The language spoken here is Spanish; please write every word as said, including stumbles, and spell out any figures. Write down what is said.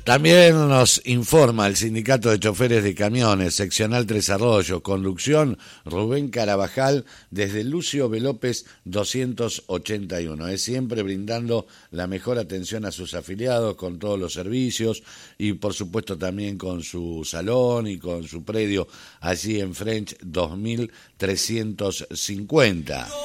También nos informa el Sindicato de Choferes de Camiones, Seccional Tres Arroyos, conducción Rubén Carabajal, desde Lucio B. López doscientos ochenta y uno. Es siempre brindando la mejor atención a sus afiliados con todos los servicios y por supuesto también con su salón y con su predio allí en French dos mil trescientos cincuenta.